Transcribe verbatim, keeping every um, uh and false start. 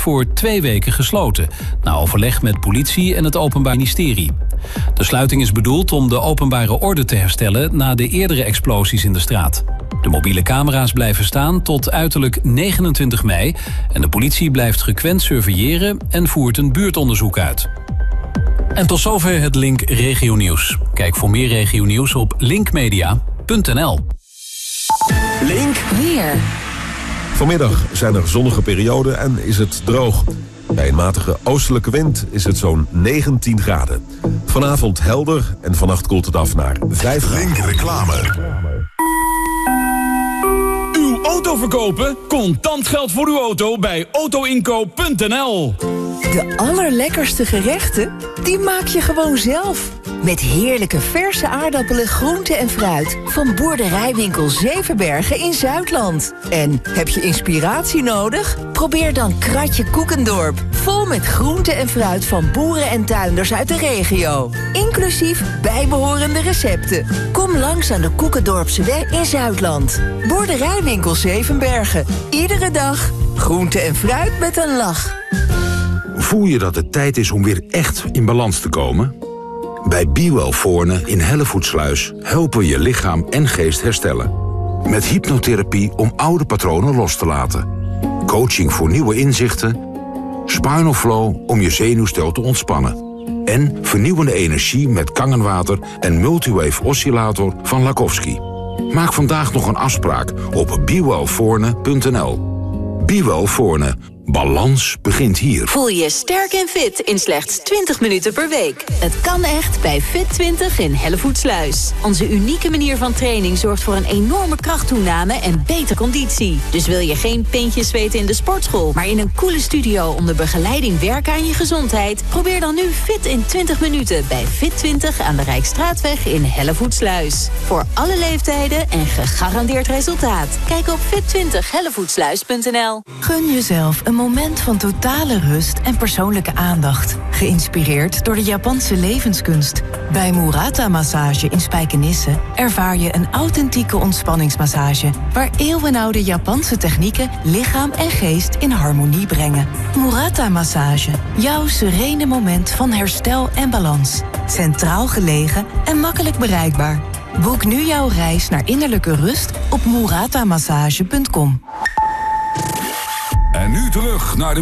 voor twee weken gesloten, na overleg met politie en het Openbaar Ministerie. De sluiting is bedoeld om de openbare orde te herstellen na de eerdere explosies in de straat. De mobiele camera's blijven staan tot uiterlijk negenentwintig mei... en de politie blijft frequent surveilleren en voert een buurtonderzoek uit. En tot zover het Link Regionieuws. Kijk voor meer regionieuws op linkmedia punt n l. Link weer. Vanmiddag zijn er zonnige perioden en is het droog. Bij een matige oostelijke wind is het zo'n negentien graden. Vanavond helder en vannacht koelt het af naar vijf graden. Link reclame. Uw auto verkopen? Contant geld voor uw auto bij autoinkoop punt n l. De allerlekkerste gerechten, die maak je gewoon zelf. Met heerlijke verse aardappelen, groenten en fruit. Van boerderijwinkel Zevenbergen in Zuidland. En heb je inspiratie nodig? Probeer dan Kratje Koekendorp. Vol met groenten en fruit van boeren en tuinders uit de regio. Inclusief bijbehorende recepten. Kom langs aan de Koekendorpse weg in Zuidland. Boerderijwinkel Zevenbergen. Iedere dag groente en fruit met een lach. Voel je dat het tijd is om weer echt in balans te komen? Bij BeWell Voorne in Hellevoetsluis helpen we je lichaam en geest herstellen. Met hypnotherapie om oude patronen los te laten. Coaching voor nieuwe inzichten. Spinal Flow om je zenuwstel te ontspannen. En vernieuwende energie met kangenwater en multiwave oscillator van Lakowski. Maak vandaag nog een afspraak op be well voorne punt n l. BeWell Voorne. Balans begint hier. Voel je sterk en fit in slechts twintig minuten per week. Het kan echt bij Fit twintig in Hellevoetsluis. Onze unieke manier van training zorgt voor een enorme krachttoename en betere conditie. Dus wil je geen pintjes zweten in de sportschool, maar in een coole studio onder begeleiding werken aan je gezondheid? Probeer dan nu Fit in twintig minuten bij Fit twintig aan de Rijksstraatweg in Hellevoetsluis. Voor alle leeftijden en gegarandeerd resultaat. Kijk op fit twintig hellevoetsluis punt n l. Gun jezelf een moment van totale rust en persoonlijke aandacht. Geïnspireerd door de Japanse levenskunst. Bij Murata Massage in Spijkenisse ervaar je een authentieke ontspanningsmassage, waar eeuwenoude Japanse technieken lichaam en geest in harmonie brengen. Murata Massage, jouw serene moment van herstel en balans. Centraal gelegen en makkelijk bereikbaar. Boek nu jouw reis naar innerlijke rust op murata massage punt com. En nu terug naar de